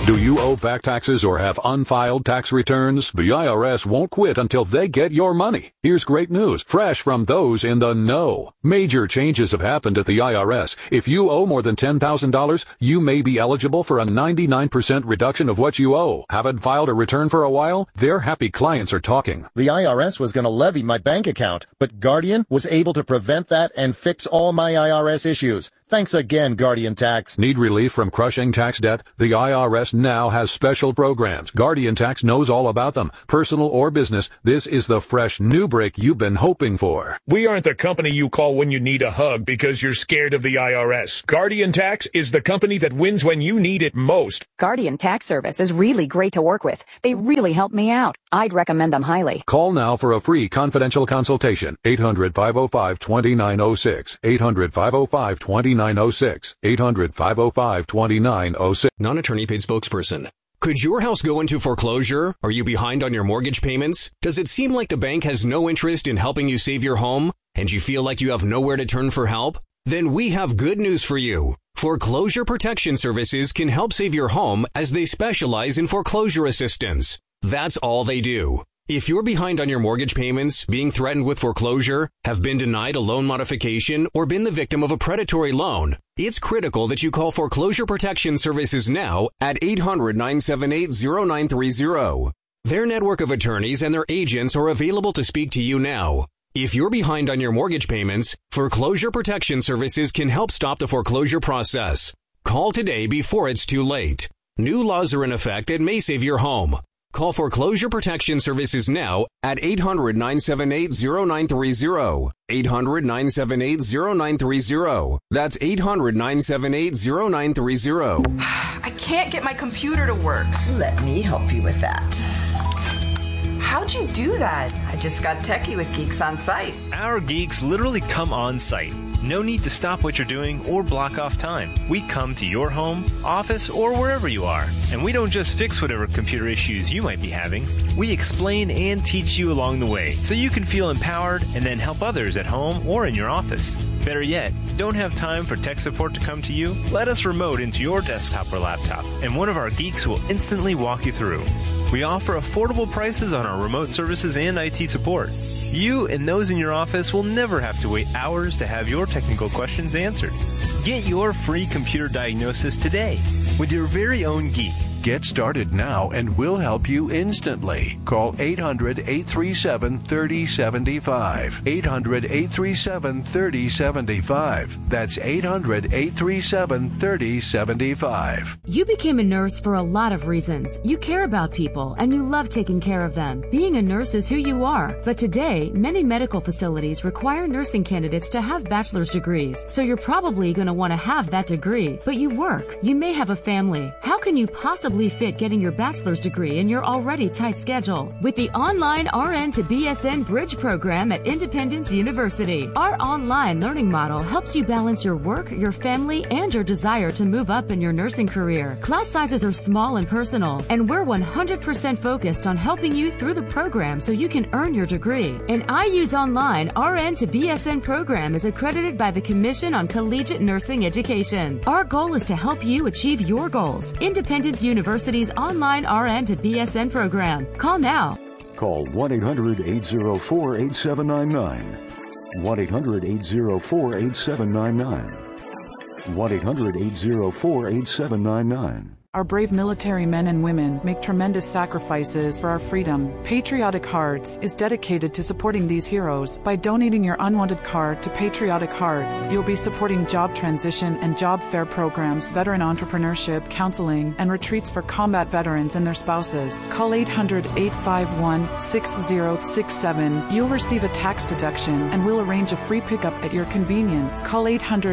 Do you owe back taxes or have unfiled tax returns? The IRS won't quit until they get your money. Here's great news, fresh from those in the know. Major changes have happened at the IRS. If you owe more than $10,000, you may be eligible for a 99% reduction of what you owe. Haven't filed a return for a while? Their happy clients are talking. The IRS was going to levy my bank account, but Guardian was able to prevent that and fix all my IRS issues. Thanks again, Guardian Tax. Need relief from crushing tax debt? The IRS now has special programs. Guardian Tax knows all about them. Personal or business, this is the fresh new break you've been hoping for. We aren't the company you call when you need a hug because you're scared of the IRS. Guardian Tax is the company that wins when you need it most. Guardian Tax Service is really great to work with. They really help me out. I'd recommend them highly. Call now for a free confidential consultation. 800-505-2906. 800-505-2906. 800-505-2906. Non-attorney paid spokesperson. Could your house go into foreclosure? Are you behind on your mortgage payments? Does it seem like the bank has no interest in helping you save your home? And you feel like you have nowhere to turn for help? Then we have good news for you. Foreclosure Protection Services can help save your home as they specialize in foreclosure assistance. That's all they do. If you're behind on your mortgage payments, being threatened with foreclosure, have been denied a loan modification, or been the victim of a predatory loan, it's critical that you call Foreclosure Protection Services now at 800-978-0930. Their network of attorneys and their agents are available to speak to you now. If you're behind on your mortgage payments, Foreclosure Protection Services can help stop the foreclosure process. Call today before it's too late. New laws are in effect that may save your home. Call Foreclosure Protection Services now at 800-978-0930. 800-978-0930. That's 800-978-0930. I can't get my computer to work. Let me help you with that. How'd you do that? I just got techie with Geeks on Site. Our geeks literally come on site. No need to stop what you're doing or block off time. We come to your home, office, or wherever you are. And we don't just fix whatever computer issues you might be having. We explain and teach you along the way so you can feel empowered and then help others at home or in your office. Better yet, don't have time for tech support to come to you? Let us remote into your desktop or laptop, and one of our geeks will instantly walk you through. We offer affordable prices on our remote services and IT support. You and those in your office will never have to wait hours to have your technical questions answered. Get your free computer diagnosis today with your very own geek. Get started now and we'll help you instantly. Call 800-837-3075. 800-837-3075. That's 800-837-3075. You became a nurse for a lot of reasons. You care about people and you love taking care of them. Being a nurse is who you are. But today, many medical facilities require nursing candidates to have bachelor's degrees. So you're probably going to want to have that degree. But you work. You may have a family. How can you possibly fit getting your bachelor's degree in your already tight schedule? With the online RN to BSN Bridge program at Independence University. Our online learning model helps you balance your work, your family, and your desire to move up in your nursing career. Class sizes are small and personal, and we're 100% focused on helping you through the program so you can earn your degree. An IU's online RN to BSN program is accredited by the Commission on Collegiate Nursing Education. Our goal is to help you achieve your goals. Independence University's online RN to BSN program. Call now. Call 1-800-804-8799. 1-800-804-8799. 1-800-804-8799. Our brave military men and women make tremendous sacrifices for our freedom. Patriotic Hearts is dedicated to supporting these heroes. By donating your unwanted card to Patriotic Hearts, you'll be supporting job transition and job fair programs, veteran entrepreneurship, counseling, and retreats for combat veterans and their spouses. Call 800-851-6067. You'll receive a tax deduction and we'll arrange a free pickup at your convenience. Call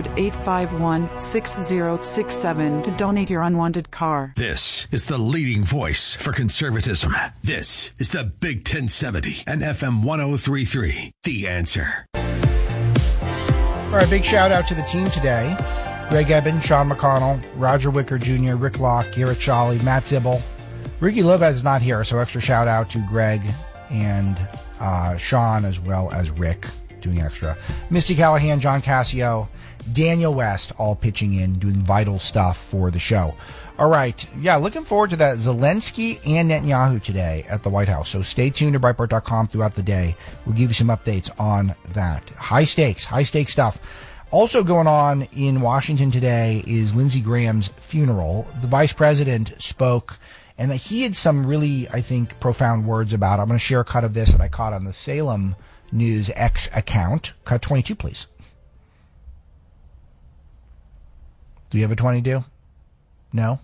800-851-6067 to donate your unwanted card. This is the leading voice for conservatism. This is the Big 1070 and FM 1033. The Answer. All right, big shout out to the team today. Greg Eben, Sean McConnell, Roger Wicker Jr., Rick Locke, Garrett Shawley, Matt Zibble. Ricky Lopez is not here, so extra shout out to Greg and Sean as well as Rick doing extra. Misty Callahan, John Cassio, Daniel West all pitching in, doing vital stuff for the show. All right. Yeah, looking forward to that. Zelensky and Netanyahu today at the White House. So stay tuned to Breitbart.com throughout the day. We'll give you some updates on that. High stakes stuff. Also going on in Washington today is Lindsey Graham's funeral. The vice president spoke, and he had some really, I think, profound words about it. I'm going to share a cut of this that I caught on the Salem News X account. Cut 22, please. Do you have a 22? No?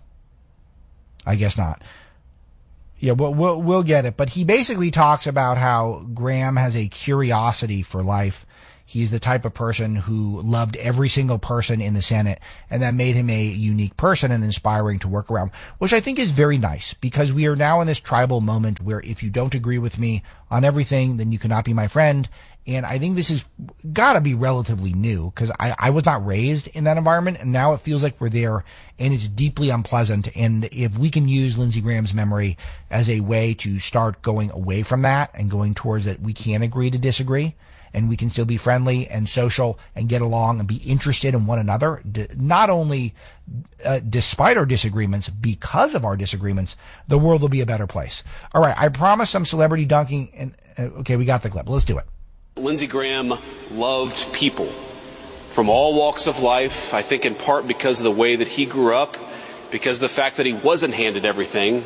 I guess not. Yeah, we'll get it. But he basically talks about how Graham has a curiosity for life. He's the type of person who loved every single person in the Senate, and that made him a unique person and inspiring to work around, which I think is very nice, because we are now in this tribal moment where if you don't agree with me on everything, then you cannot be my friend. And I think this has got to be relatively new, because I was not raised in that environment, and now it feels like we're there, and it's deeply unpleasant. And if we can use Lindsey Graham's memory as a way to start going away from that and going towards that we can agree to disagree, and we can still be friendly and social and get along and be interested in one another, not only despite our disagreements, because of our disagreements, the world will be a better place. All right, I promised some celebrity dunking, and okay, we got the clip. Let's do it. Lindsey Graham loved people from all walks of life, I think in part because of the way that he grew up, because of the fact that he wasn't handed everything.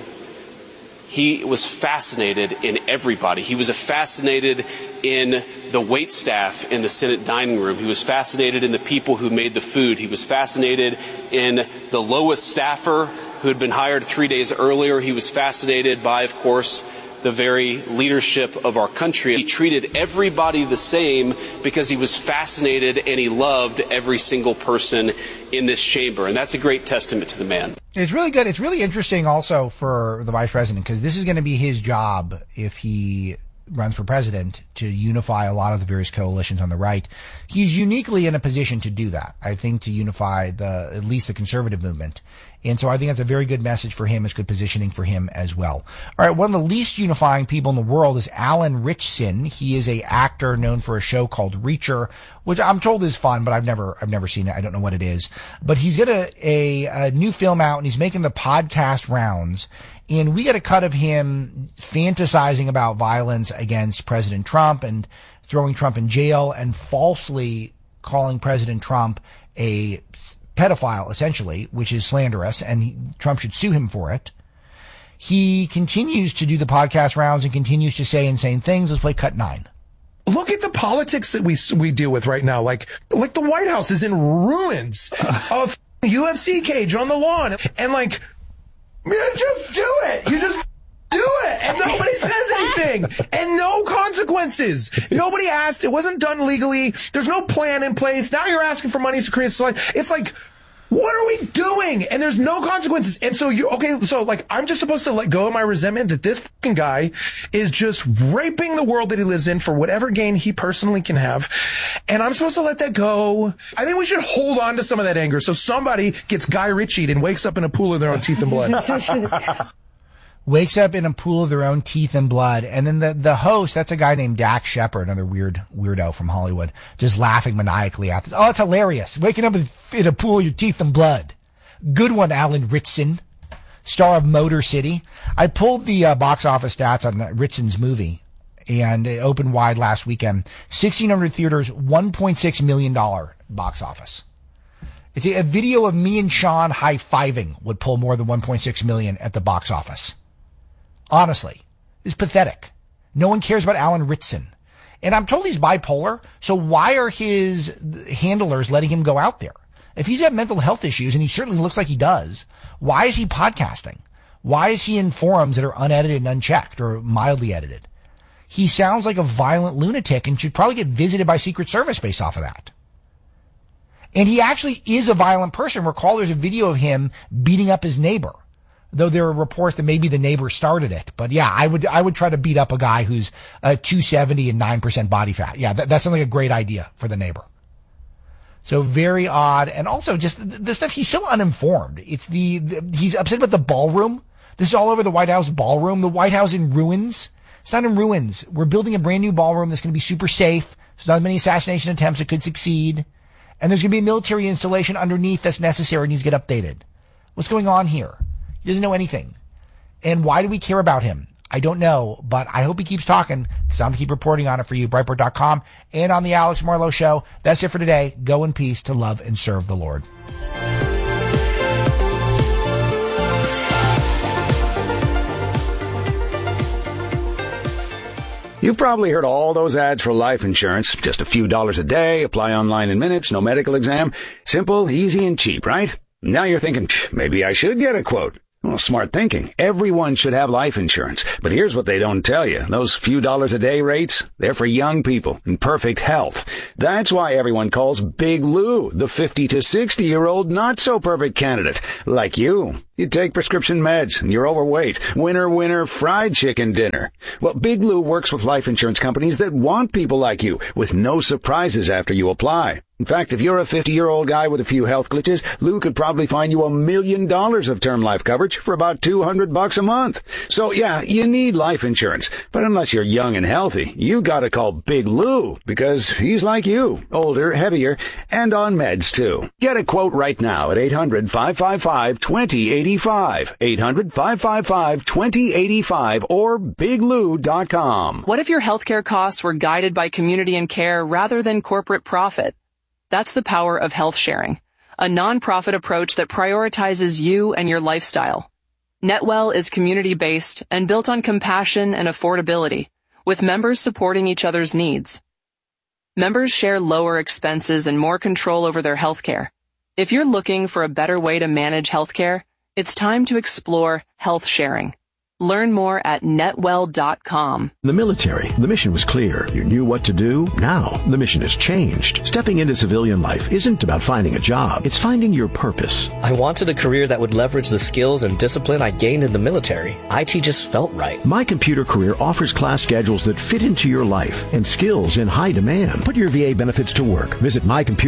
He was fascinated in everybody. He was fascinated in the waitstaff in the Senate dining room. He was fascinated in the people who made the food. He was fascinated in the lowest staffer who had been hired 3 days earlier. He was fascinated by, of course, the very leadership of our country. He treated everybody the same because he was fascinated and he loved every single person in this chamber. And that's a great testament to the man. It's really good. It's really interesting also for the vice president, because this is going to be his job if he runs for president, to unify a lot of the various coalitions on the right. He's uniquely in a position to do that, I think, to unify at least the conservative movement. And so I think that's a very good message for him. It's good positioning for him as well. All right, one of the least unifying people in the world is Alan Ritchson. He is a actor known for a show called Reacher, which I'm told is fun, but I've never seen it. I don't know what it is. But he's got a new film out, and he's making the podcast rounds. And we got a cut of him fantasizing about violence against President Trump and throwing Trump in jail and falsely calling President Trump a pedophile, essentially, which is slanderous, and Trump should sue him for it. He continues to do the podcast rounds and continues to say insane things. Let's play cut 9. Look at the politics that we deal with right now. Like the White House is in ruins of UFC cage on the lawn, and like, man, just do it. You just do it, and nobody says anything, and no consequences. Nobody asked. It wasn't done legally. There's no plan in place. Now you're asking for money to create a slide. It's like, what are we doing? And there's no consequences. And so I'm just supposed to let go of my resentment that this fucking guy is just raping the world that he lives in for whatever gain he personally can have. And I'm supposed to let that go. I think we should hold on to some of that anger so somebody gets Guy Ritchied and wakes up in a pool of their own teeth and blood. Wakes up in a pool of their own teeth and blood. And then the host, that's a guy named Dax Shepard, another weirdo from Hollywood, just laughing maniacally at this. Oh, it's hilarious. Waking up in a pool of your teeth and blood. Good one, Alan Ritchson, star of Motor City. I pulled the box office stats on Ritchson's movie, and it opened wide last weekend. 1,600 theaters, $1.6 million box office. It's a video of me and Sean high-fiving would pull more than $1.6 million at the box office. Honestly, it's pathetic. No one cares about Alan Ritchson. And I'm told he's bipolar, so why are his handlers letting him go out there? If he's got mental health issues, and he certainly looks like he does, why is he podcasting? Why is he in forums that are unedited and unchecked or mildly edited? He sounds like a violent lunatic and should probably get visited by Secret Service based off of that. And he actually is a violent person. Recall there's a video of him beating up his neighbor. Though there are reports that maybe the neighbor started it. But yeah, I would try to beat up a guy who's 270 and 9% body fat. Yeah, that sounds like a great idea for the neighbor. So very odd. And also just the stuff, he's so uninformed. It's he's upset about the ballroom. This is all over the White House ballroom. The White House in ruins. It's not in ruins. We're building a brand new ballroom that's going to be super safe. There's not many assassination attempts that could succeed. And there's going to be a military installation underneath that's necessary and needs to get updated. What's going on here? He doesn't know anything. And why do we care about him? I don't know, but I hope he keeps talking because I'm going to keep reporting on it for you. Breitbart.com and on the Alex Marlowe Show. That's it for today. Go in peace to love and serve the Lord. You've probably heard all those ads for life insurance. Just a few dollars a day, apply online in minutes, no medical exam. Simple, easy, and cheap, right? Now you're thinking, maybe I should get a quote. Well, smart thinking. Everyone should have life insurance. But here's what they don't tell you. Those few dollars a day rates, they're for young people in perfect health. That's why everyone calls Big Lou the 50 to 60-year-old not-so-perfect candidate. Like you. You take prescription meds and you're overweight. Winner, fried chicken dinner. Well, Big Lou works with life insurance companies that want people like you with no surprises after you apply. In fact, if you're a 50-year-old guy with a few health glitches, Lou could probably find you $1 million of term life coverage for about $200 a month. So yeah, you need life insurance. But unless you're young and healthy, you gotta call Big Lou because he's like you, older, heavier, and on meds too. Get a quote right now at 800-555-2085. 800-555-2085 or biglou.com. What if your healthcare costs were guided by community and care rather than corporate profit? That's the power of health sharing, a nonprofit approach that prioritizes you and your lifestyle. NetWell is community-based and built on compassion and affordability, with members supporting each other's needs. Members share lower expenses and more control over their healthcare. If you're looking for a better way to manage healthcare, it's time to explore health sharing. Learn more at netwell.com. The military, the mission was clear. You knew what to do. Now, the mission has changed. Stepping into civilian life isn't about finding a job. It's finding your purpose. I wanted a career that would leverage the skills and discipline I gained in the military. IT just felt right. My Computer Career offers class schedules that fit into your life and skills in high demand. Put your VA benefits to work. Visit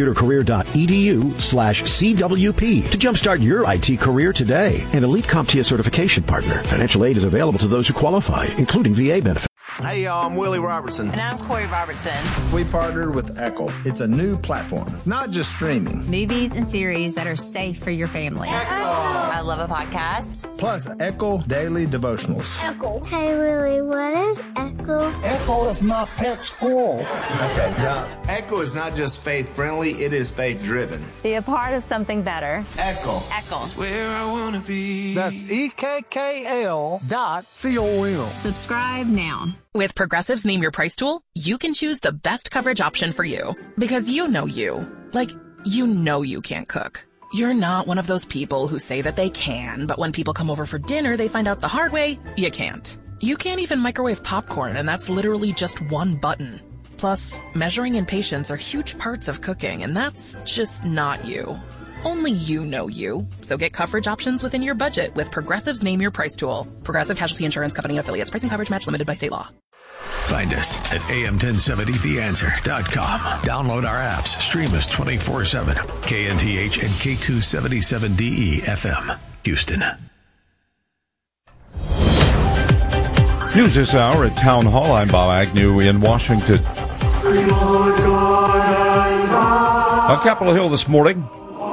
mycomputercareer.edu/CWP to jumpstart your IT career today. An elite CompTIA certification partner. Financial aid is available to those who qualify, including VA benefits. Hey y'all, I'm Willie Robertson. And I'm Corey Robertson. We partnered with Echo. It's a new platform, not just streaming. Movies and series that are safe for your family. Echo. I love a podcast. Plus Echo Daily Devotionals. Echo. Hey Willie, what is Echo? Echo is my pet squirrel. Okay, now, Echo is not just faith-friendly, it is faith-driven. Be a part of something better. Echo. Echo. It's where I want to be. That's EKKL.com. Subscribe now. With Progressive's Name Your Price tool, you can choose the best coverage option for you. Because you know you. Like, you know you can't cook. You're not one of those people who say that they can, but when people come over for dinner, they find out the hard way, you can't. You can't even microwave popcorn, and that's literally just one button. Plus, measuring and patience are huge parts of cooking, and that's just not you. Only you know you. So get coverage options within your budget with Progressive's Name Your Price tool. Progressive Casualty Insurance Company and Affiliates. Pricing coverage match limited by state law. Find us at am1070theanswer.com. Download our apps. Stream us 24/7. KNTH and K277DE FM, Houston. News this hour at Town Hall. I'm Bob Agnew in Washington. On Capitol Hill this morning,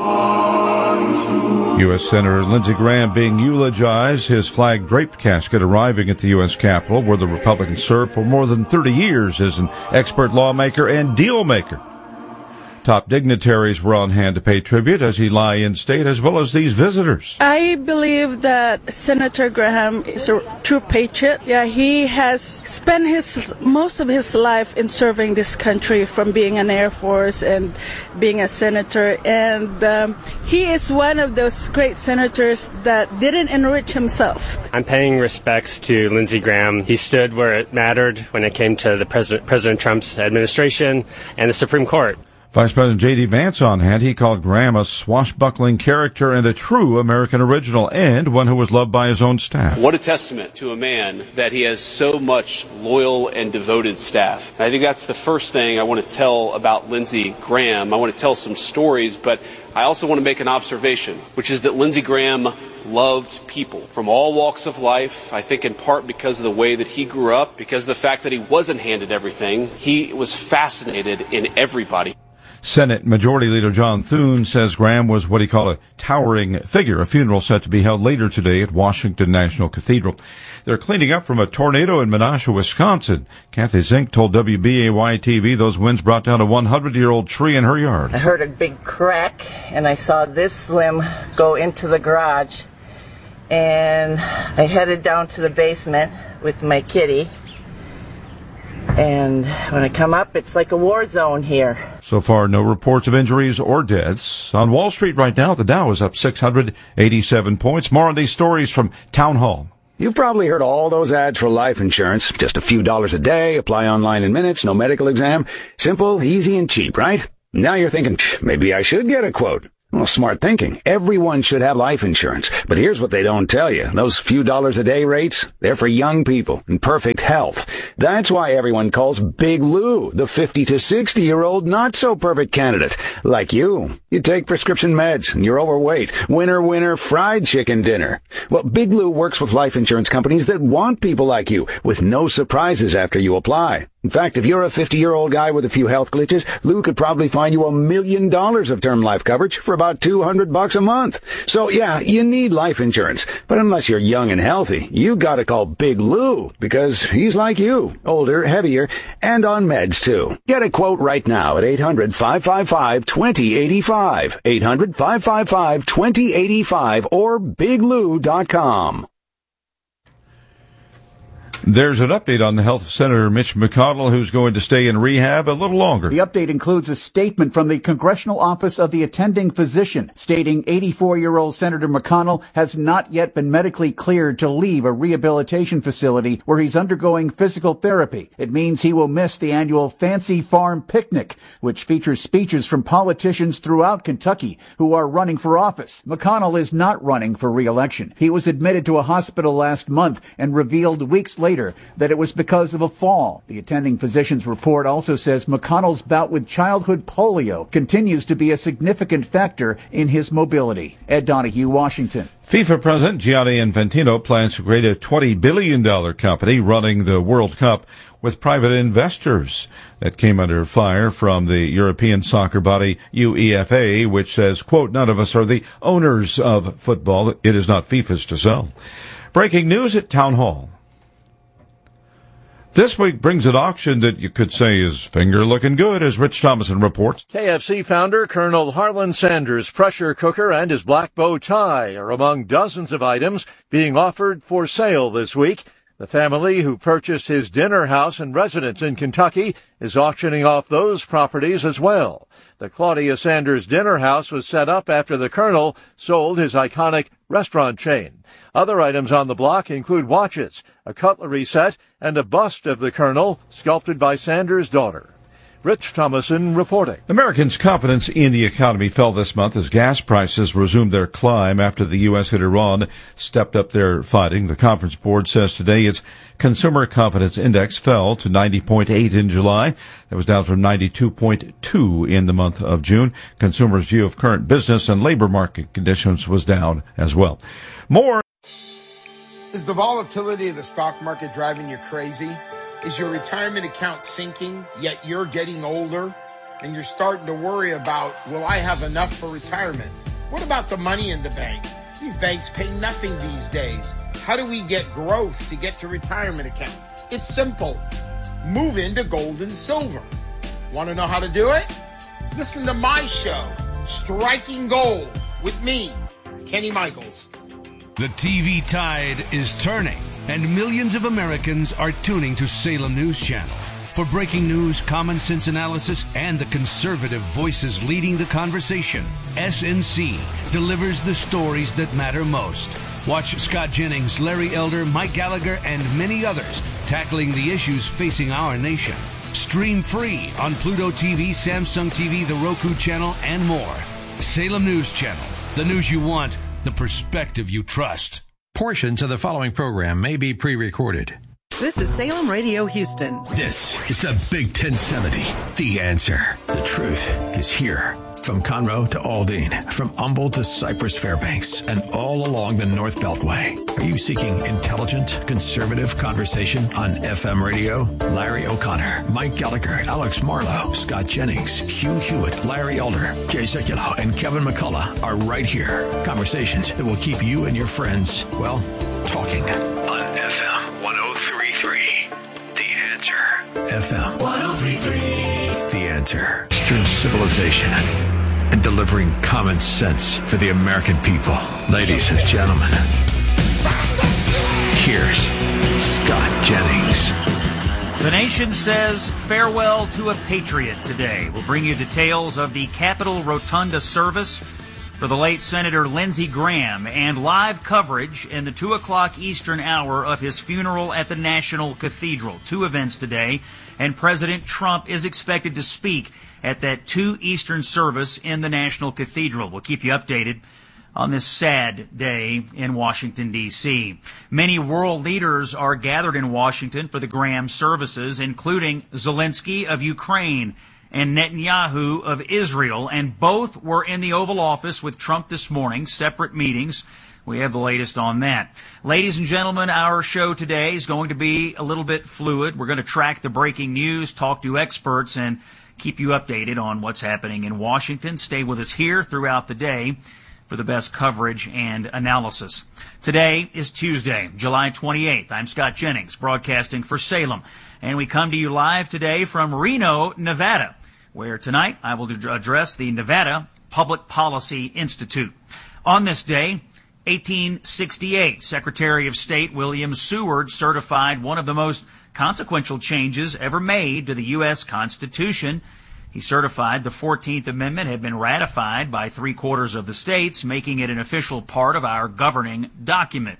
U.S. Senator Lindsey Graham being eulogized, his flag-draped casket arriving at the U.S. Capitol, where the Republican served for more than 30 years as an expert lawmaker and deal-maker. Top dignitaries were on hand to pay tribute as he lie in state, as well as these visitors. I believe that Senator Graham is a true patriot. Yeah, he has spent most of his life in serving this country, from being in Air Force and being a senator. And he is one of those great senators that didn't enrich himself. I'm paying respects to Lindsey Graham. He stood where it mattered when it came to the President Trump's administration and the Supreme Court. Vice President J.D. Vance on hand. He called Graham a swashbuckling character and a true American original, and one who was loved by his own staff. What a testament to a man that he has so much loyal and devoted staff. I think that's the first thing I want to tell about Lindsey Graham. I want to tell some stories, but I also want to make an observation, which is that Lindsey Graham loved people from all walks of life. I think in part because of the way that he grew up, because of the fact that he wasn't handed everything. He was fascinated in everybody. Senate Majority Leader John Thune says Graham was what he called a towering figure. A funeral set to be held later today at Washington National Cathedral. They're cleaning up from a tornado in Menasha, Wisconsin. Kathy Zink told WBAY-TV those winds brought down a 100-year-old tree in her yard. I heard a big crack, and I saw this limb go into the garage. And I headed down to the basement with my kitty. And when I come up, it's like a war zone here. So far, no reports of injuries or deaths. On Wall Street right now, the Dow is up 687 points. More on these stories from Town Hall. You've probably heard all those ads for life insurance. Just a few dollars a day, apply online in minutes, no medical exam. Simple, easy, and cheap, right? Now you're thinking, maybe I should get a quote. Well, smart thinking. Everyone should have life insurance. But here's what they don't tell you. Those few dollars a day rates, they're for young people in perfect health. That's why everyone calls Big Lou the 50 to 60-year-old not-so-perfect candidate. Like you. You take prescription meds and you're overweight. Winner, fried chicken dinner. Well, Big Lou works with life insurance companies that want people like you with no surprises after you apply. In fact, if you're a 50-year-old guy with a few health glitches, Lou could probably find you $1 million of term life coverage for about $200 a month. So yeah, you need life insurance. But unless you're young and healthy, you gotta call Big Lou because he's like you, older, heavier, and on meds too. Get a quote right now at 800-555-2085. 800-555-2085 or biglou.com. There's an update on the health of Senator Mitch McConnell, who's going to stay in rehab a little longer. The update includes a statement from the Congressional Office of the Attending Physician stating 84-year-old Senator McConnell has not yet been medically cleared to leave a rehabilitation facility where he's undergoing physical therapy. It means he will miss the annual Fancy Farm Picnic, which features speeches from politicians throughout Kentucky who are running for office. McConnell is not running for re-election. He was admitted to a hospital last month and revealed weeks later that it was because of a fall. The attending physician's report also says McConnell's bout with childhood polio continues to be a significant factor in his mobility. Ed Donahue, Washington. FIFA President Gianni Infantino plans to create a $20 billion company running the World Cup with private investors. That came under fire from the European soccer body UEFA, which says, quote, none of us are the owners of football. It is not FIFA's to sell. Breaking news at Town Hall. This week brings an auction that you could say is finger-looking good, as Rich Thomason reports. KFC founder Colonel Harlan Sanders' pressure cooker and his black bow tie are among dozens of items being offered for sale this week. The family who purchased his dinner house and residence in Kentucky is auctioning off those properties as well. The Claudia Sanders dinner house was set up after the Colonel sold his iconic restaurant chain. Other items on the block include watches, a cutlery set, and a bust of the Colonel sculpted by Sanders' daughter. Rich Thomason reporting. Americans' confidence in the economy fell this month as gas prices resumed their climb after the U.S. and Iran stepped up their fighting. The Conference Board says today its Consumer Confidence Index fell to 90.8 in July. That was down from 92.2 in the month of June. Consumers' view of current business and labor market conditions was down as well. More. Is the volatility of the stock market driving you crazy? Is your retirement account sinking, yet you're getting older and you're starting to worry about, will I have enough for retirement? What about the money in the bank? These banks pay nothing these days. How do we get growth to get to retirement account? It's simple. Move into gold and silver. Want to know how to do it? Listen to my show, Striking Gold, with me, Kenny Michaels. The TV tide is turning, and millions of Americans are tuning to Salem News Channel. For breaking news, common sense analysis, and the conservative voices leading the conversation, SNC delivers the stories that matter most. Watch Scott Jennings, Larry Elder, Mike Gallagher, and many others tackling the issues facing our nation. Stream free on Pluto TV, Samsung TV, the Roku channel, and more. Salem News Channel. The news you want, the perspective you trust. Portions of the following program may be pre-recorded. This is Salem Radio Houston. This is the Big 1070. The Answer. The truth is here. From Conroe to Aldine, from Humboldt to Cypress Fairbanks, and all along the North Beltway. Are you seeking intelligent, conservative conversation on FM radio? Larry O'Connor, Mike Gallagher, Alex Marlowe, Scott Jennings, Hugh Hewitt, Larry Elder, Jay Sekulow, and Kevin McCullough are right here. Conversations that will keep you and your friends, well, talking. On FM 103.3, The Answer. FM 103.3, The Answer. Eastern civilization and delivering common sense for the American people. Ladies and gentlemen, here's Scott Jennings. The nation says farewell to a patriot today. We'll bring you details of the Capitol Rotunda service for the late Senator Lindsey Graham and live coverage in the 2 o'clock Eastern hour of his funeral at the National Cathedral. 2 events today, and President Trump is expected to speak at that 2 Eastern service in the National Cathedral. We'll keep you updated on this sad day in Washington, D.C. Many world leaders are gathered in Washington for the Graham services, including Zelensky of Ukraine and Netanyahu of Israel, and both were in the Oval Office with Trump this morning, separate meetings. We have the latest on that. Ladies and gentlemen, our show today is going to be a little bit fluid. We're going to track the breaking news, talk to experts, and keep you updated on what's happening in Washington. Stay with us here throughout the day for the best coverage and analysis. Today is Tuesday, July 28th. I'm Scott Jennings, broadcasting for Salem, and we come to you live today from Reno, Nevada, where tonight I will address the Nevada Public Policy Institute. On this day, 1868, Secretary of State William Seward certified one of the most consequential changes ever made to the U.S. Constitution. He certified the 14th Amendment had been ratified by 3/4 of the states, making it an official part of our governing document.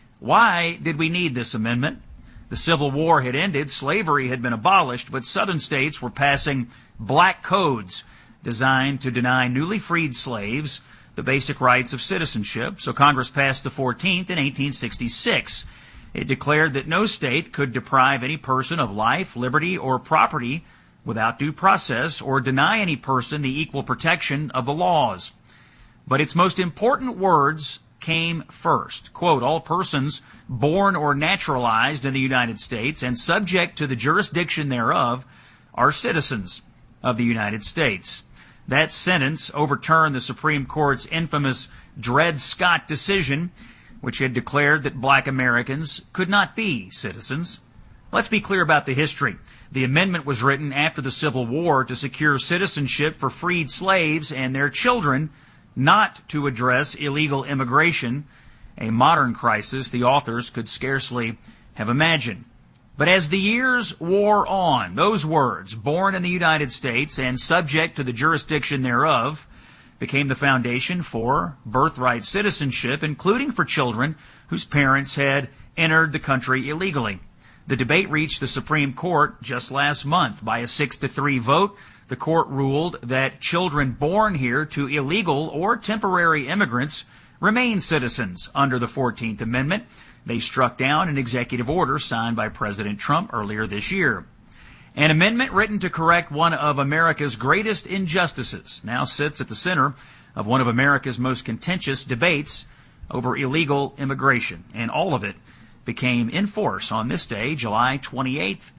Why did we need this amendment? The Civil War had ended, slavery had been abolished, but Southern states were passing black codes designed to deny newly freed slaves the basic rights of citizenship. So Congress passed the 14th in 1866. It declared that no state could deprive any person of life, liberty, or property without due process, or deny any person the equal protection of the laws. But its most important words came first. Quote, all persons born or naturalized in the United States and subject to the jurisdiction thereof are citizens of the United States. That sentence overturned the Supreme Court's infamous Dred Scott decision, which had declared that black Americans could not be citizens. Let's be clear about the history. The amendment was written after the Civil War to secure citizenship for freed slaves and their children, not to address illegal immigration, a modern crisis the authors could scarcely have imagined. But as the years wore on, those words, born in the United States and subject to the jurisdiction thereof, became the foundation for birthright citizenship, including for children whose parents had entered the country illegally. The debate reached the Supreme Court just last month. By a 6-3 vote, the court ruled that children born here to illegal or temporary immigrants remain citizens under the 14th Amendment. They struck down an executive order signed by President Trump earlier this year. An amendment written to correct one of America's greatest injustices now sits at the center of one of America's most contentious debates over illegal immigration, and all of it became in force on this day, July 28th,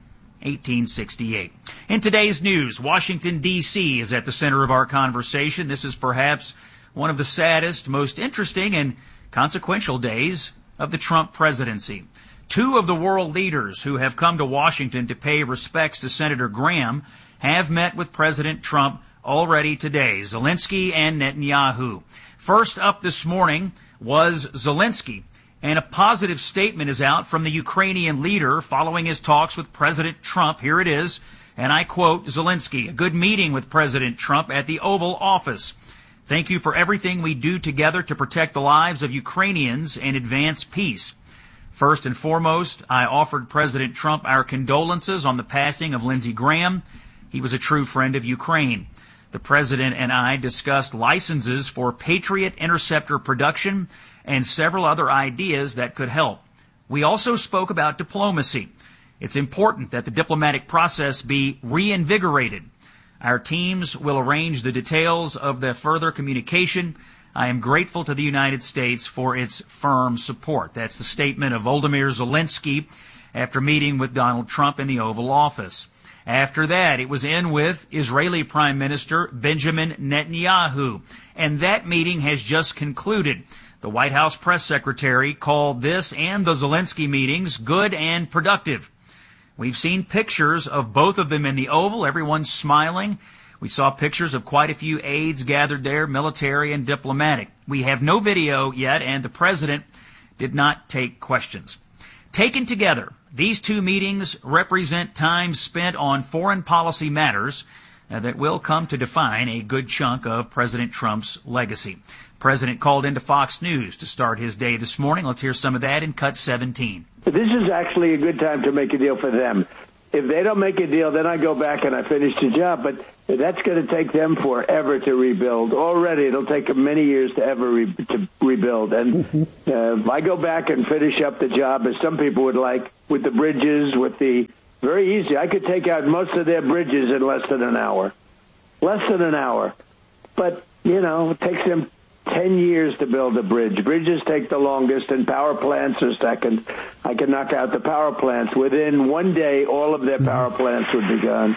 1868. In today's news, Washington, D.C. is at the center of our conversation. This is perhaps one of the saddest, most interesting, and consequential days of the Trump presidency. 2 of the world leaders who have come to Washington to pay respects to Senator Graham have met with President Trump already today, Zelensky and Netanyahu. First up this morning was Zelensky, and a positive statement is out from the Ukrainian leader following his talks with President Trump. Here it is, and I quote Zelensky, a good meeting with President Trump at the Oval Office. Thank you for everything we do together to protect the lives of Ukrainians and advance peace. First and foremost, I offered President Trump our condolences on the passing of Lindsey Graham. He was a true friend of Ukraine. The President and I discussed licenses for Patriot interceptor production and several other ideas that could help. We also spoke about diplomacy. It's important that the diplomatic process be reinvigorated. Our teams will arrange the details of the further communication. I am grateful to the United States for its firm support. That's the statement of Volodymyr Zelensky after meeting with Donald Trump in the Oval Office. After that, it was in with Israeli Prime Minister Benjamin Netanyahu, and that meeting has just concluded. The White House press secretary called this and the Zelensky meetings good and productive. We've seen pictures of both of them in the Oval. Everyone's smiling. We saw pictures of quite a few aides gathered there, military and diplomatic. We have no video yet, and the president did not take questions. Taken together, these two meetings represent time spent on foreign policy matters that will come to define a good chunk of President Trump's legacy. The president called into Fox News to start his day this morning. Let's hear some of that in Cut 17. This is actually a good time to make a deal for them. If they don't make a deal, then I go back and I finish the job. But that's going to take them forever to rebuild. Already, it'll take them many years to ever to rebuild. And if I go back and finish up the job, as some people would like, with the bridges, very easy. I could take out most of their bridges in less than an hour. Less than an hour. But, it takes them 10 years to build a bridge. Bridges take the longest, and power plants are second. I can knock out the power plants. Within one day, all of their power plants would be gone.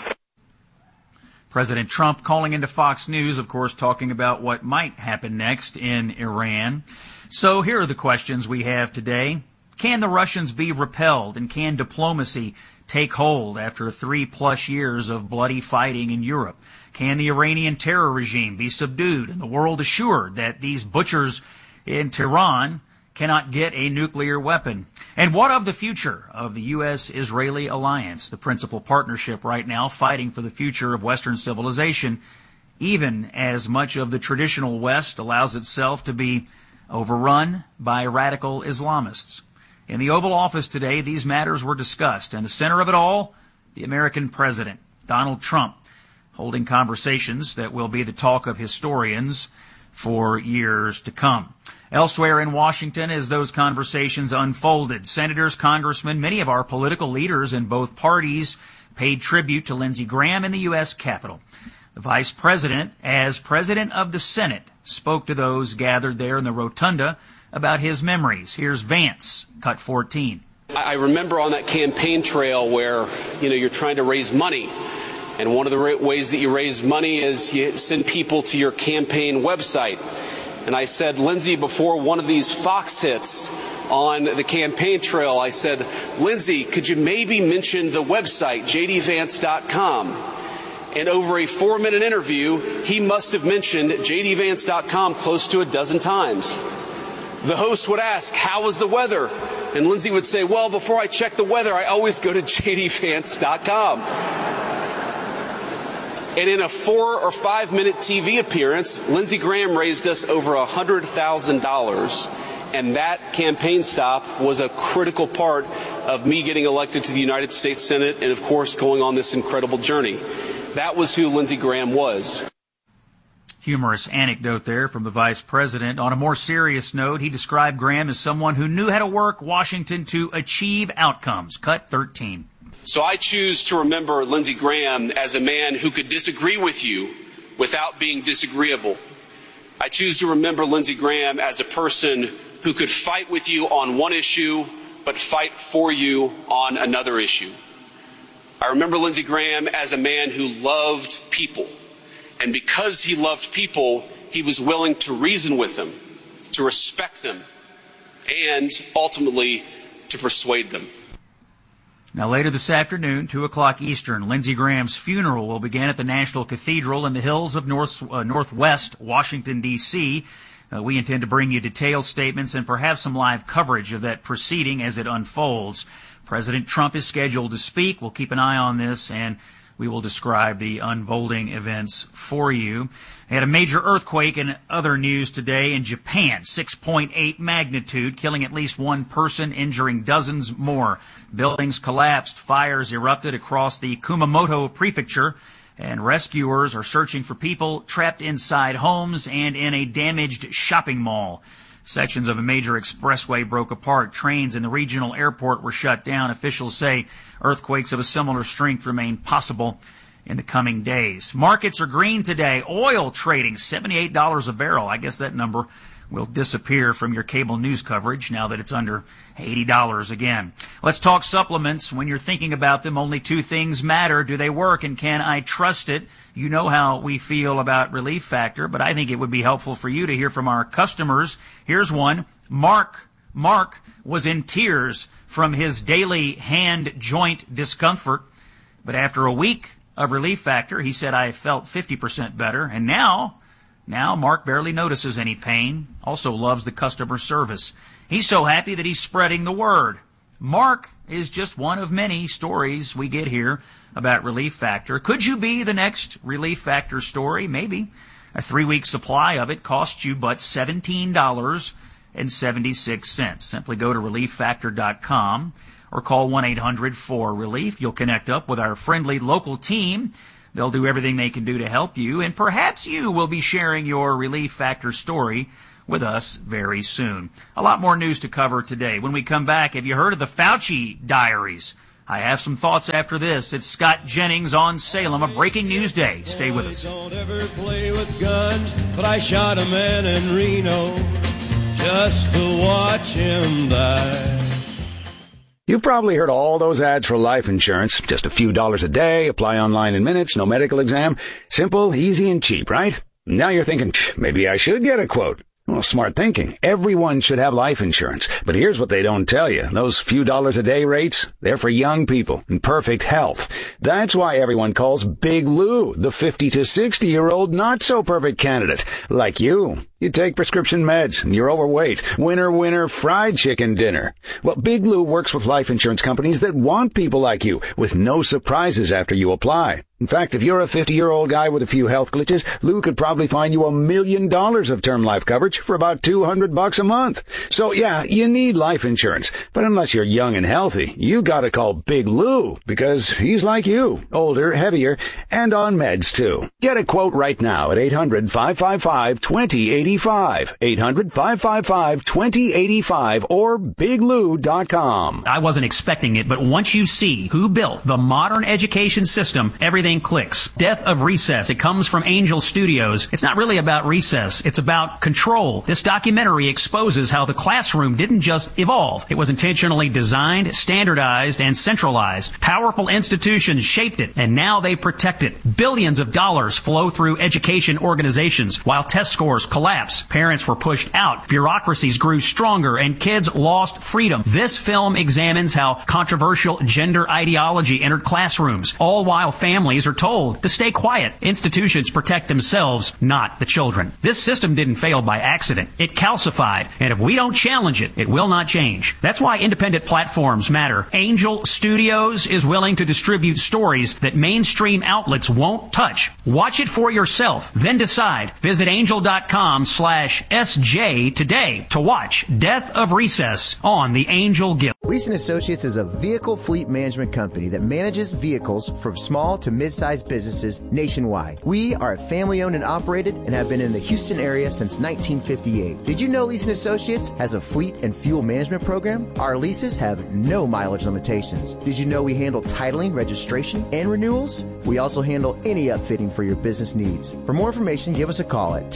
President Trump calling into Fox News, of course, talking about what might happen next in Iran. So here are the questions we have today. Can the Russians be repelled, and can diplomacy take hold after 3+ years of bloody fighting in Europe? Can the Iranian terror regime be subdued and the world assured that these butchers in Tehran cannot get a nuclear weapon? And what of the future of the U.S.-Israeli alliance, the principal partnership right now fighting for the future of Western civilization, even as much of the traditional West allows itself to be overrun by radical Islamists? In the Oval Office today, these matters were discussed, and the center of it all, the American president, Donald Trump, holding conversations that will be the talk of historians for years to come. Elsewhere in Washington, as those conversations unfolded, senators, congressmen, many of our political leaders in both parties paid tribute to Lindsey Graham in the U.S. Capitol. The vice president, as president of the Senate, spoke to those gathered there in the rotunda about his memories. Here's Vance, Cut 14. I remember on that campaign trail where, you're trying to raise money. And one of the ways that you raise money is you send people to your campaign website. And I said, Lindsey, before one of these Fox hits on the campaign trail, I said, Lindsey, could you maybe mention the website, jdvance.com? And over a 4-minute interview, he must have mentioned jdvance.com close to a dozen times. The host would ask, how was the weather? And Lindsey would say, well, before I check the weather, I always go to jdvance.com. And in a 4 or 5 minute TV appearance, Lindsey Graham raised us over $100,000. And that campaign stop was a critical part of me getting elected to the United States Senate and, of course, going on this incredible journey. That was who Lindsey Graham was. Humorous anecdote there from the vice president. On a more serious note, he described Graham as someone who knew how to work Washington to achieve outcomes. Cut 13. So I choose to remember Lindsey Graham as a man who could disagree with you without being disagreeable. I choose to remember Lindsey Graham as a person who could fight with you on one issue, but fight for you on another issue. I remember Lindsey Graham as a man who loved people. And because he loved people, he was willing to reason with them, to respect them, and ultimately to persuade them. Now later this afternoon, 2 o'clock Eastern, Lindsey Graham's funeral will begin at the National Cathedral in the hills of northwest Washington, D.C. We intend to bring you detailed statements and perhaps some live coverage of that proceeding as it unfolds. President Trump is scheduled to speak. We'll keep an eye on this, and we will describe the unfolding events for you. We had a major earthquake in other news today in Japan, 6.8 magnitude, killing at least one person, injuring dozens more. Buildings collapsed, fires erupted across the Kumamoto prefecture, and rescuers are searching for people trapped inside homes and in a damaged shopping mall. Sections of a major expressway broke apart. Trains in the regional airport were shut down. Officials say earthquakes of a similar strength remain possible in the coming days. Markets are green today. Oil trading $78 a barrel. I guess that number will disappear from your cable news coverage now that it's under $80 again. Let's talk supplements. When you're thinking about them, only two things matter. Do they work, and can I trust it? You know how we feel about Relief Factor, but I think it would be helpful for you to hear from our customers. Here's one. Mark was in tears from his daily hand joint discomfort, but after a week of Relief Factor, he said, I felt 50% better, and now Mark barely notices any pain, also loves the customer service. He's so happy that he's spreading the word. Mark is just one of many stories we get here about Relief Factor. Could you be the next Relief Factor story? Maybe. A 3-week supply of it costs you but $17.76. Simply go to ReliefFactor.com or call 1-800-4RELIEF. You'll connect up with our friendly local team. They'll do everything they can do to help you, and perhaps you will be sharing your Relief Factor story with us very soon. A lot more news to cover today. When we come back, have you heard of the Fauci Diaries? I have some thoughts after this. It's Scott Jennings on Salem, a breaking news day. Stay with us. Don't ever play with guns, but I shot a man in Reno just to watch him die. You've probably heard all those ads for life insurance. Just a few dollars a day, apply online in minutes, no medical exam. Simple, easy, and cheap, right? Now you're thinking, maybe I should get a quote. Well, smart thinking. Everyone should have life insurance. But here's what they don't tell you. Those few dollars a day rates, they're for young people in perfect health. That's why everyone calls Big Lou the 50 to 60-year-old not-so-perfect candidate. Like you. You take prescription meds, and you're overweight. Winner, fried chicken dinner. Well, Big Lou works with life insurance companies that want people like you, with no surprises after you apply. In fact, if you're a 50-year-old guy with a few health glitches, Lou could probably find you $1 million of term life coverage for about $200 a month. So yeah, you need life insurance. But unless you're young and healthy, you gotta call Big Lou, because he's like you, older, heavier, and on meds too. Get a quote right now at 800-555-2085. 800-555-2085 or biglou.com. I wasn't expecting it, but once you see who built the modern education system, everything clicks. Death of Recess. It comes from Angel Studios. It's not really about recess. It's about control. This documentary exposes how the classroom didn't just evolve. It was intentionally designed, standardized, and centralized. Powerful institutions shaped it, and now they protect it. Billions of dollars flow through education organizations while test scores collapse. Parents were pushed out. Bureaucracies grew stronger, and kids lost freedom. This film examines how controversial gender ideology entered classrooms, all while families are told to stay quiet. Institutions protect themselves, not the children. This system didn't fail by accident. It calcified, and if we don't challenge it, it will not change. That's why independent platforms matter. Angel Studios is willing to distribute stories that mainstream outlets won't touch. Watch it for yourself, then decide. Visit angel.com/SJ today to watch Death of Recess on the Angel Guild. Leeson Associates is a vehicle fleet management company that manages vehicles from small to mid-sized businesses nationwide. We are family-owned and operated and have been in the Houston area since 1958. Did you know Leeson Associates has a fleet and fuel management program? Our leases have no mileage limitations. Did you know we handle titling, registration, and renewals? We also handle any upfitting for your business needs. For more information, give us a call at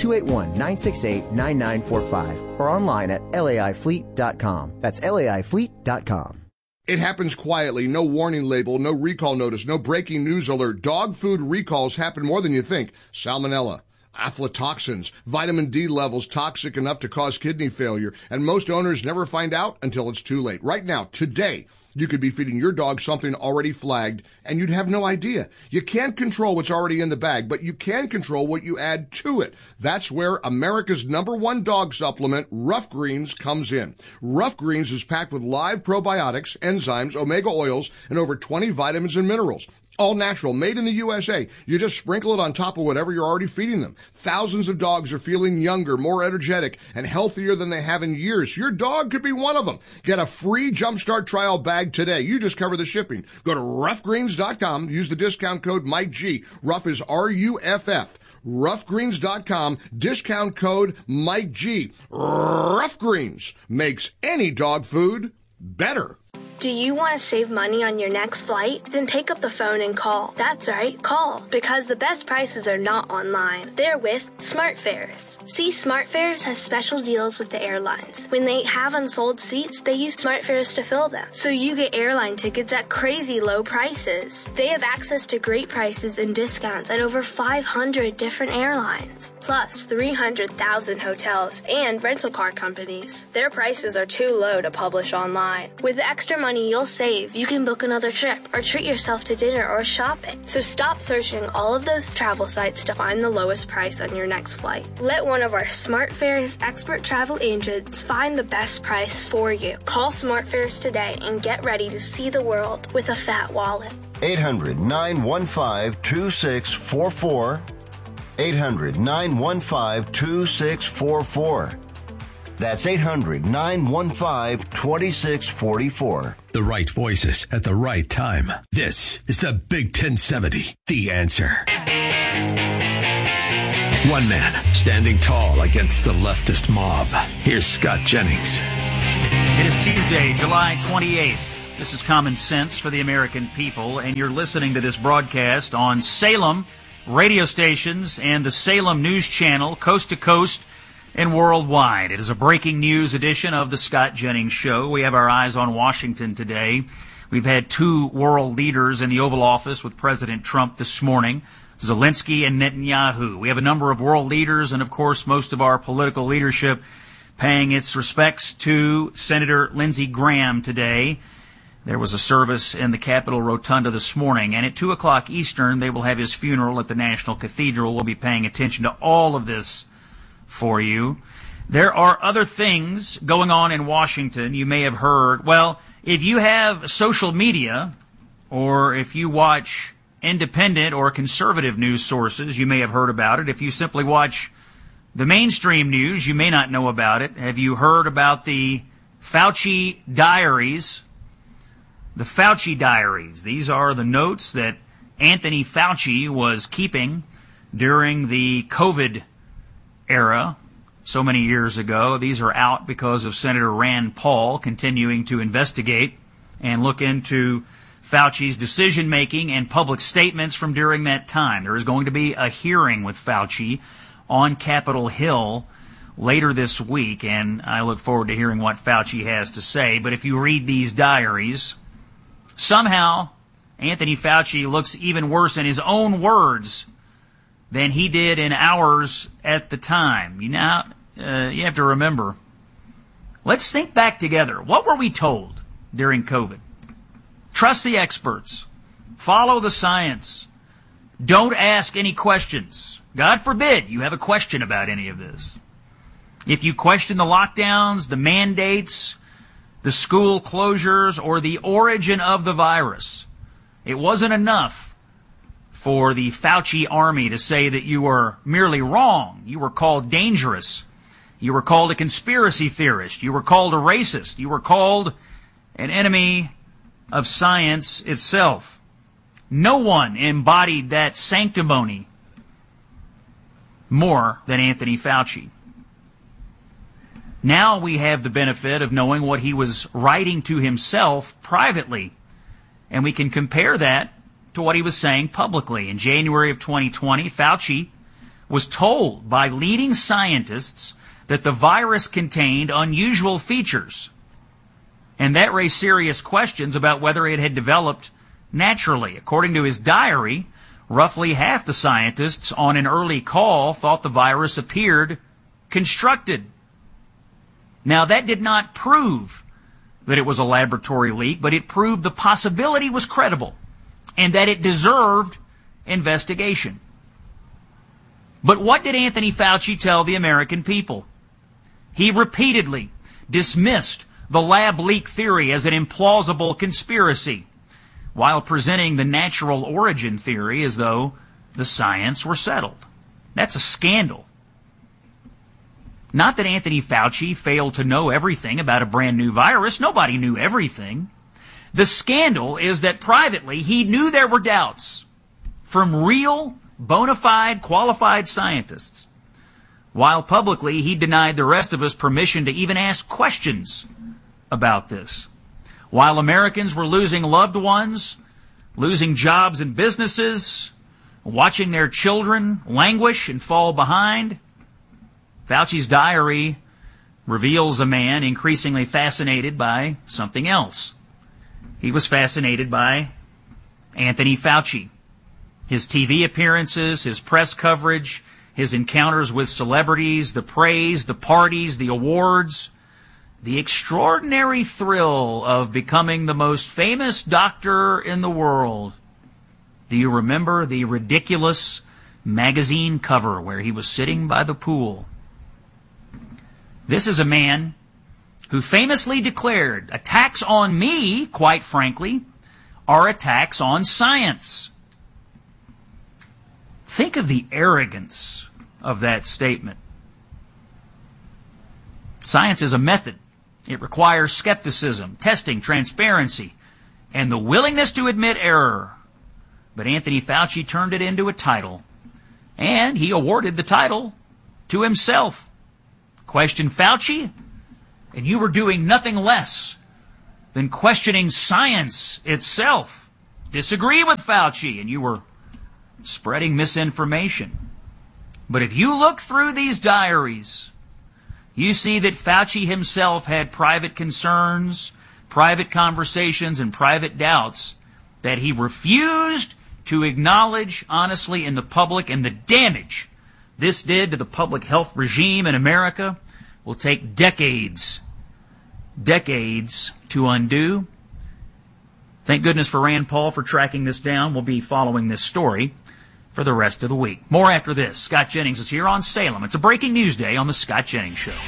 281-968-9945 or online at laifleet.com. That's laifleet.com. It happens quietly, no warning label, no recall notice, no breaking news alert. Dog food recalls happen more than you think. Salmonella, aflatoxins, vitamin D levels toxic enough to cause kidney failure, and most owners never find out until it's too late. Right now, today, you could be feeding your dog something already flagged, and you'd have no idea. You can't control what's already in the bag, but you can control what you add to it. That's where America's #1 dog supplement, Rough Greens, comes in. Rough Greens is packed with live probiotics, enzymes, omega oils, and over 20 vitamins and minerals. All natural, made in the USA. You just sprinkle it on top of whatever you're already feeding them. Thousands of dogs are feeling younger, more energetic, and healthier than they have in years. Your dog could be one of them. Get a free Jumpstart trial bag today. You just cover the shipping. Go to roughgreens.com. Use the discount code Mike G. Rough is RUFF. Roughgreens.com. Discount code Mike G. Rough Greens makes any dog food better. Do you want to save money on your next flight? Then pick up the phone and call. That's right, call. Because the best prices are not online. They're with SmartFares. See, SmartFares has special deals with the airlines. When they have unsold seats, they use SmartFares to fill them. So you get airline tickets at crazy low prices. They have access to great prices and discounts at over 500 different airlines. Plus 300,000 hotels and rental car companies. Their prices are too low to publish online. With the extra money you'll save, you can book another trip or treat yourself to dinner or shopping. So stop searching all of those travel sites to find the lowest price on your next flight. Let one of our SmartFares expert travel agents find the best price for you. Call SmartFares today and get ready to see the world with a fat wallet. 800-915-2644. 800-915-2644. That's 800-915-2644. The right voices at the right time. This is the Big 1070, The Answer. One man standing tall against the leftist mob. Here's Scott Jennings. It is Tuesday, July 28th. This is Common Sense for the American People, and you're listening to this broadcast on Salem radio stations and the Salem News Channel, coast to coast and worldwide. It is a breaking news edition of the Scott Jennings Show. We have our eyes on Washington today. We've had two world leaders in the Oval Office with President Trump this morning, Zelensky and Netanyahu. We have a number of world leaders and, of course, most of our political leadership paying its respects to Senator Lindsey Graham today. There was a service in the Capitol Rotunda this morning, and at 2 o'clock Eastern, they will have his funeral at the National Cathedral. We'll be paying attention to all of this for you. There are other things going on in Washington you may have heard. Well, if you have social media, or if you watch independent or conservative news sources, you may have heard about it. If you simply watch the mainstream news, you may not know about it. Have you heard about the Fauci diaries? The Fauci diaries. These are the notes that Anthony Fauci was keeping during the COVID era so many years ago. These are out because of Senator Rand Paul continuing to investigate and look into Fauci's decision-making and public statements from during that time. There is going to be a hearing with Fauci on Capitol Hill later this week, and I look forward to hearing what Fauci has to say. But if you read these diaries, somehow Anthony Fauci looks even worse in his own words than he did in ours at the time. You have to remember. Let's think back together. What were we told during COVID? Trust the experts. Follow the science. Don't ask any questions. God forbid you have a question about any of this. If you question the lockdowns, the mandates, the school closures, or the origin of the virus, it wasn't enough for the Fauci army to say that you were merely wrong. You were called dangerous. You were called a conspiracy theorist. You were called a racist. You were called an enemy of science itself. No one embodied that sanctimony more than Anthony Fauci. Now we have the benefit of knowing what he was writing to himself privately, and we can compare that to what he was saying publicly. In January of 2020, Fauci was told by leading scientists that the virus contained unusual features, and that raised serious questions about whether it had developed naturally. According to his diary, roughly half the scientists on an early call thought the virus appeared constructed. Now, that did not prove that it was a laboratory leak, but it proved the possibility was credible and that it deserved investigation. But what did Anthony Fauci tell the American people? He repeatedly dismissed the lab leak theory as an implausible conspiracy, while presenting the natural origin theory as though the science were settled. That's a scandal. Not that Anthony Fauci failed to know everything about a brand new virus. Nobody knew everything. The scandal is that privately he knew there were doubts from real, bona fide, qualified scientists, while publicly he denied the rest of us permission to even ask questions about this. While Americans were losing loved ones, losing jobs and businesses, watching their children languish and fall behind, Fauci's diary reveals a man increasingly fascinated by something else. He was fascinated by Anthony Fauci. His TV appearances, his press coverage, his encounters with celebrities, the praise, the parties, the awards, the extraordinary thrill of becoming the most famous doctor in the world. Do you remember the ridiculous magazine cover where he was sitting by the pool? This is a man who famously declared, attacks on me, quite frankly, are attacks on science. Think of the arrogance of that statement. Science is a method. It requires skepticism, testing, transparency, and the willingness to admit error. But Anthony Fauci turned it into a title, and he awarded the title to himself. Question Fauci, and you were doing nothing less than questioning science itself. Disagree with Fauci, and you were spreading misinformation. But if you look through these diaries, you see that Fauci himself had private concerns, private conversations, and private doubts that he refused to acknowledge honestly in the public, and the damage this did to the public health regime in America will take decades to undo. Thank goodness for Rand Paul for tracking this down. We'll be following this story for the rest of the week. More after this. Scott Jennings is here on Salem. It's a breaking news day on the Scott Jennings Show.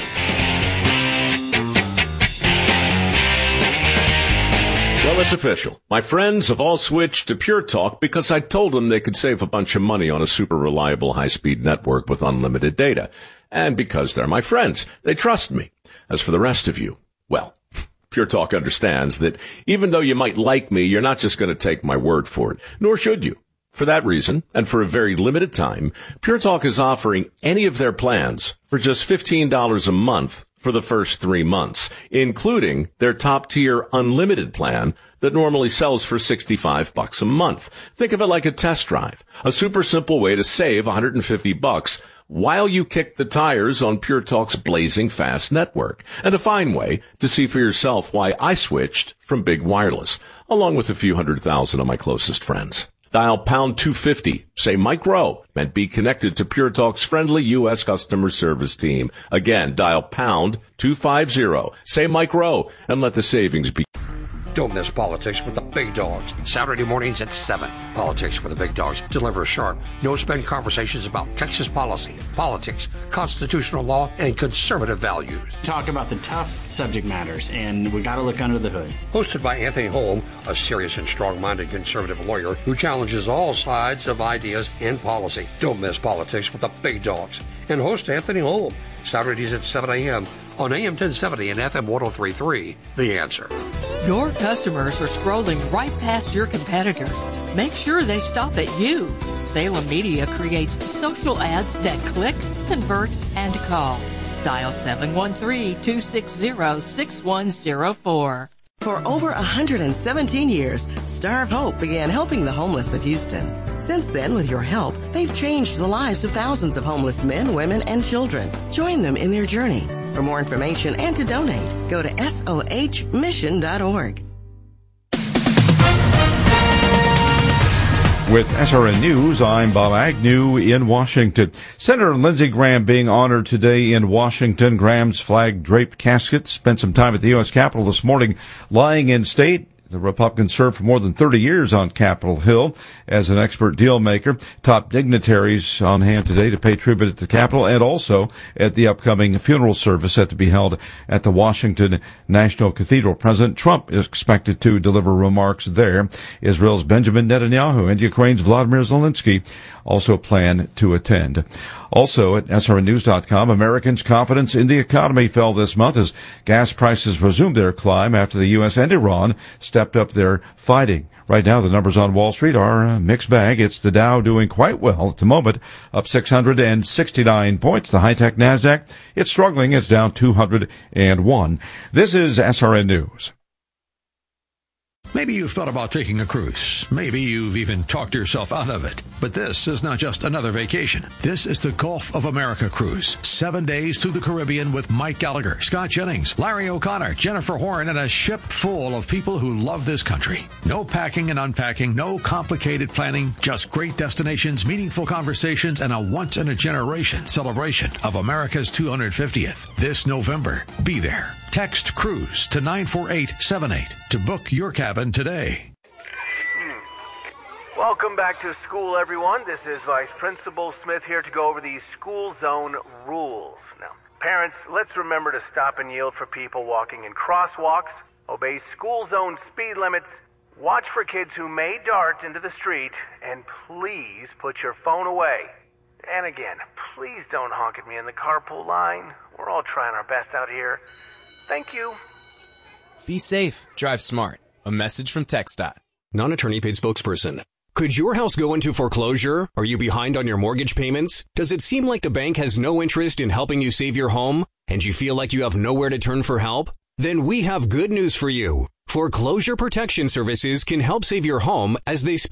Well, it's official. My friends have all switched to Pure Talk because I told them they could save a bunch of money on a super reliable high-speed network with unlimited data. And because they're my friends, they trust me. As for the rest of you, well, Pure Talk understands that even though you might like me, you're not just going to take my word for it, nor should you. For that reason, and for a very limited time, Pure Talk is offering any of their plans for just $15 a month for the first 3 months, including their top-tier unlimited plan that normally sells for $65 a month. Think of it like a test drive, a super simple way to save $150 while you kick the tires on Pure Talk's blazing fast network, and a fine way to see for yourself why I switched from big wireless, along with a few 100,000 of my closest friends. Dial pound 250, say Mike Rowe, and be connected to Pure Talk's friendly U.S. customer service team. Again, dial pound 250, say Mike Rowe, and let the savings be. Don't miss Politics with the Big Dogs. Saturday mornings at 7. Politics with the Big Dogs deliver sharp, no-spin conversations about Texas policy, politics, constitutional law, and conservative values. Talk about the tough subject matters, and we got to look under the hood. Hosted by Anthony Holm, a serious and strong-minded conservative lawyer who challenges all sides of ideas and policy. Don't miss Politics with the Big Dogs. And host Anthony Holm, Saturdays at 7 a.m. on AM 1070 and FM 103.3, The Answer. Your customers are scrolling right past your competitors. Make sure they stop at you. Salem Media creates social ads that click, convert, and call. Dial 713-260-6104. For over 117 years, Star of Hope began helping the homeless of Houston. Since then, with your help, they've changed the lives of thousands of homeless men, women, and children. Join them in their journey. For more information and to donate, go to sohmission.org. With SRN News, I'm Bob Agnew in Washington. Senator Lindsey Graham being honored today in Washington. Graham's flag-draped casket spent some time at the U.S. Capitol this morning lying in state. The Republican served for more than 30 years on Capitol Hill as an expert deal maker. Top dignitaries on hand today to pay tribute at the Capitol and also at the upcoming funeral service set to be held at the Washington National Cathedral. President Trump is expected to deliver remarks there. Israel's Benjamin Netanyahu and Ukraine's Vladimir Zelensky also plan to attend. Also at srnnews.com, Americans' confidence in the economy fell this month as gas prices resumed their climb after the U.S. and Iran stepped up their fighting. Right now, the numbers on Wall Street are a mixed bag. It's the Dow doing quite well at the moment, up 669 points. The high-tech NASDAQ, it's struggling. It's down 201. This is SRN News. Maybe you've thought about taking a cruise. Maybe you've even talked yourself out of it. But this is not just another vacation. This is the Gulf of America cruise. 7 days through the Caribbean with Mike Gallagher, Scott Jennings, Larry O'Connor, Jennifer Horn, and a ship full of people who love this country. No packing and unpacking, no complicated planning, just great destinations, meaningful conversations, and a once-in-a-generation celebration of America's 250th. This November, be there. Text CRUISE to 94878 to book your cabin today. Welcome back to school, everyone. This is Vice Principal Smith here to go over the school zone rules. Now, parents, let's remember to stop and yield for people walking in crosswalks, obey school zone speed limits, watch for kids who may dart into the street, and please put your phone away. And again, please don't honk at me in the carpool line. We're all trying our best out here. Thank you. Be safe. Drive smart. A message from TxDOT. Non-attorney paid spokesperson. Could your house go into foreclosure? Are you behind on your mortgage payments? Does it seem like the bank has no interest in helping you save your home? And you feel like you have nowhere to turn for help? Then we have good news for you. Foreclosure Protection Services can help save your home as they